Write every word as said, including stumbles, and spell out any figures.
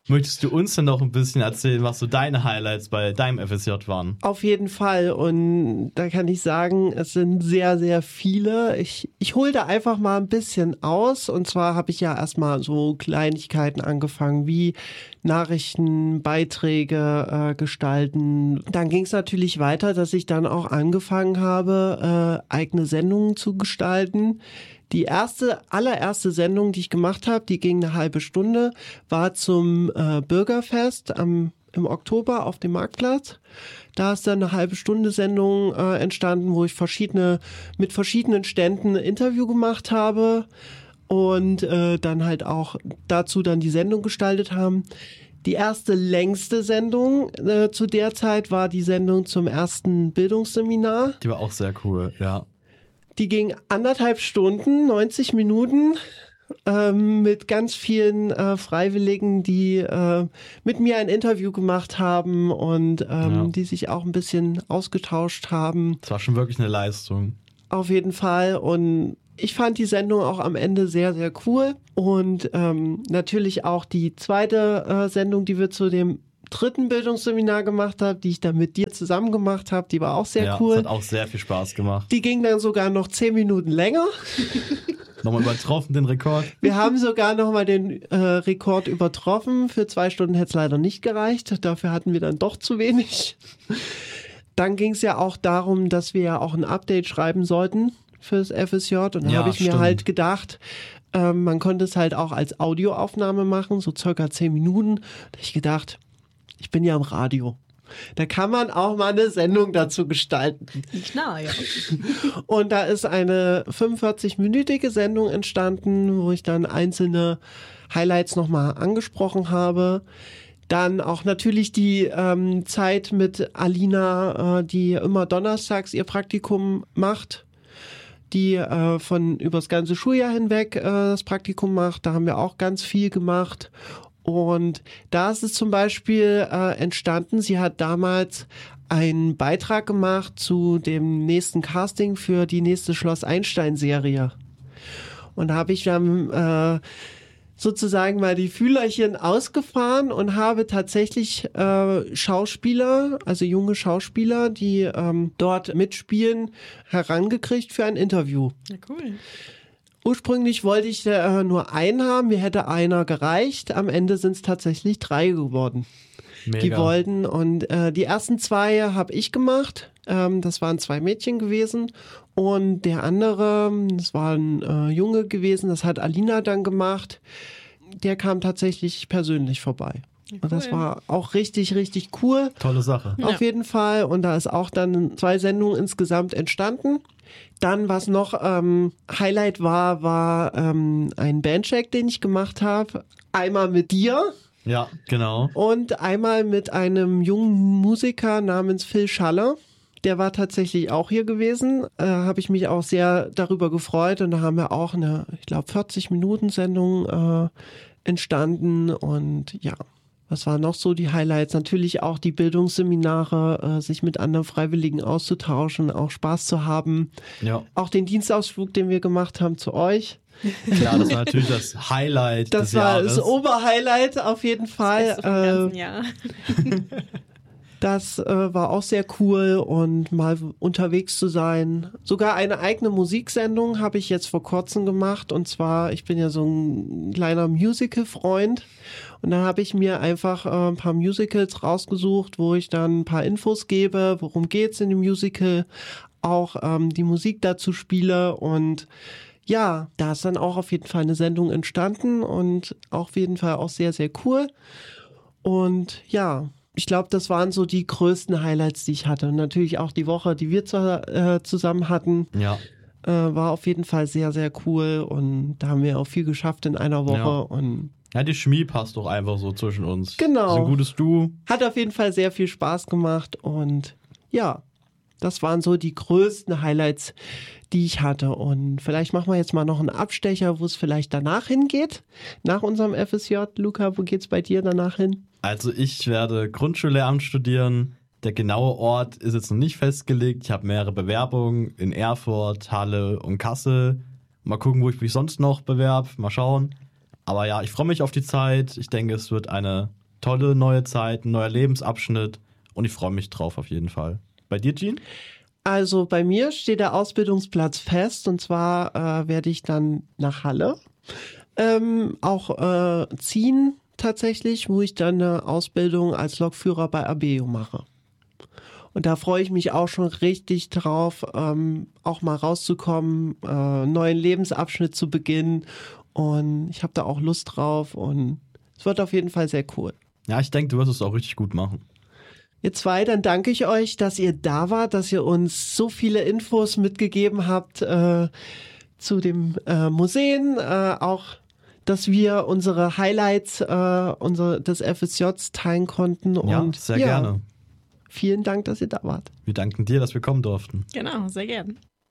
Möchtest du uns denn noch ein bisschen erzählen, was so deine Highlights bei deinem F S J waren? Auf jeden Fall. Und da kann ich sagen, es sind sehr, sehr viele. Ich, ich hole da einfach mal ein bisschen aus. Und zwar habe ich ja erstmal so Kleinigkeiten angefangen, wie Nachrichtenbeiträge äh, gestalten. Dann ging es natürlich weiter, dass ich dann auch angefangen habe, äh, eigene Sendungen zu gestalten. Die erste, allererste Sendung, die ich gemacht habe, die ging eine halbe Stunde, war zum äh, Bürgerfest am, im Oktober auf dem Marktplatz. Da ist dann eine halbe Stunde Sendung äh, entstanden, wo ich verschiedene, mit verschiedenen Ständen ein Interview gemacht habe und äh, dann halt auch dazu dann die Sendung gestaltet haben. Die erste längste Sendung äh, zu der Zeit war die Sendung zum ersten Bildungsseminar. Die war auch sehr cool, ja. Die ging anderthalb Stunden, neunzig Minuten, ähm, mit ganz vielen äh, Freiwilligen, die äh, mit mir ein Interview gemacht haben und ähm, ja. die sich auch ein bisschen ausgetauscht haben. Das war schon wirklich eine Leistung. Auf jeden Fall. Und ich fand die Sendung auch am Ende sehr, sehr cool. Und ähm, natürlich auch die zweite äh, Sendung, die wir zu dem dritten Bildungsseminar gemacht habe, die ich dann mit dir zusammen gemacht habe, die war auch sehr ja, cool. Ja, hat auch sehr viel Spaß gemacht. Die ging dann sogar noch zehn Minuten länger. Nochmal übertroffen den Rekord. Wir haben sogar nochmal den äh, Rekord übertroffen. Für zwei Stunden hätte es leider nicht gereicht. Dafür hatten wir dann doch zu wenig. Dann ging es ja auch darum, dass wir ja auch ein Update schreiben sollten fürs F S J. Und da ja, habe ich stimmt. mir halt gedacht, ähm, man konnte es halt auch als Audioaufnahme machen, so circa zehn Minuten. Da habe ich gedacht, ich bin ja im Radio. Da kann man auch mal eine Sendung dazu gestalten. Klar, ja. Und da ist eine fünfundvierzig-minütige Sendung entstanden, wo ich dann einzelne Highlights nochmal angesprochen habe. Dann auch natürlich die ähm, Zeit mit Alina, äh, die immer donnerstags ihr Praktikum macht, die äh, von übers ganze Schuljahr hinweg äh, das Praktikum macht. Da haben wir auch ganz viel gemacht. Und da ist es zum Beispiel äh, entstanden, sie hat damals einen Beitrag gemacht zu dem nächsten Casting für die nächste Schloss-Einstein-Serie. Und da habe ich dann äh, sozusagen mal die Fühlerchen ausgefahren und habe tatsächlich äh, Schauspieler, also junge Schauspieler, die ähm, dort mitspielen, herangekriegt für ein Interview. Ja, cool. Ursprünglich wollte ich äh, nur einen haben, mir hätte einer gereicht. Am Ende sind es tatsächlich drei geworden. Mega. Die wollten und äh, die ersten zwei habe ich gemacht. Ähm, das waren zwei Mädchen gewesen und der andere, das war ein äh, Junge gewesen, das hat Alina dann gemacht. Der kam tatsächlich persönlich vorbei. Cool. Und das war auch richtig, richtig cool. Tolle Sache. Auf ja. jeden Fall. Und da ist auch dann zwei Sendungen insgesamt entstanden. Dann, was noch ähm, Highlight war, war ähm, ein Bandcheck, den ich gemacht habe. Einmal mit dir. Ja, genau. Und einmal mit einem jungen Musiker namens Phil Schaller. Der war tatsächlich auch hier gewesen. Äh, habe ich mich auch sehr darüber gefreut. Und da haben wir auch eine, ich glaube, vierzig-Minuten-Sendung äh, entstanden. Und ja, was waren noch so die Highlights? Natürlich auch die Bildungsseminare, äh, sich mit anderen Freiwilligen auszutauschen, auch Spaß zu haben. Ja. Auch den Dienstausflug, den wir gemacht haben zu euch. Klar, das war natürlich das Highlight das des war Jahres. Das Oberhighlight auf jeden Fall. Das Beste vom ganzen Jahr. Das äh, war auch sehr cool und mal unterwegs zu sein. Sogar eine eigene Musiksendung habe ich jetzt vor kurzem gemacht und zwar, ich bin ja so ein kleiner Musical-Freund und dann habe ich mir einfach äh, ein paar Musicals rausgesucht, wo ich dann ein paar Infos gebe, worum geht's in dem Musical, auch ähm, die Musik dazu spiele und ja, da ist dann auch auf jeden Fall eine Sendung entstanden und auf jeden Fall auch sehr, sehr cool und ja, ich glaube, das waren so die größten Highlights, die ich hatte. Und natürlich auch die Woche, die wir zu, äh, zusammen hatten, ja. äh, war auf jeden Fall sehr, sehr cool. Und da haben wir auch viel geschafft in einer Woche. Ja, und ja die Chemie passt doch einfach so zwischen uns. Genau. Das ist ein gutes Duo. Hat auf jeden Fall sehr viel Spaß gemacht. Und ja, das waren so die größten Highlights, die ich hatte. Und vielleicht machen wir jetzt mal noch einen Abstecher, wo es vielleicht danach hingeht. Nach unserem F S J. Luca, wo geht's bei dir danach hin? Also ich werde Grundschullehramt studieren. Der genaue Ort ist jetzt noch nicht festgelegt. Ich habe mehrere Bewerbungen in Erfurt, Halle und Kassel. Mal gucken, wo ich mich sonst noch bewerbe. Mal schauen. Aber ja, ich freue mich auf die Zeit. Ich denke, es wird eine tolle neue Zeit, ein neuer Lebensabschnitt und ich freue mich drauf auf jeden Fall. Bei dir, Jean? Also bei mir steht der Ausbildungsplatz fest und zwar äh, werde ich dann nach Halle ähm, auch äh, ziehen tatsächlich, wo ich dann eine Ausbildung als Lokführer bei Abeo mache. Und da freue ich mich auch schon richtig drauf, ähm, auch mal rauszukommen, äh, einen neuen Lebensabschnitt zu beginnen und ich habe da auch Lust drauf und es wird auf jeden Fall sehr cool. Ja, ich denke, du wirst es auch richtig gut machen. Ihr zwei, dann danke ich euch, dass ihr da wart, dass ihr uns so viele Infos mitgegeben habt äh, zu dem äh, Museen, äh, auch, dass wir unsere Highlights äh, unsere, des F S Js teilen konnten. Ja, und sehr ja, gerne. Vielen Dank, dass ihr da wart. Wir danken dir, dass wir kommen durften. Genau, sehr gern.